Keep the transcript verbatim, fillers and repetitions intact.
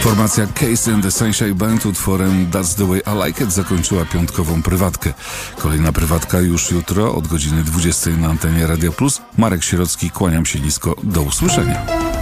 Formacja Case and the Sunshine Band utworem That's the Way I Like It zakończyła piątkową prywatkę. Kolejna prywatka już jutro od godziny dwudziestej na antenie Radia Plus. Marek Sierocki, kłaniam się nisko, do usłyszenia.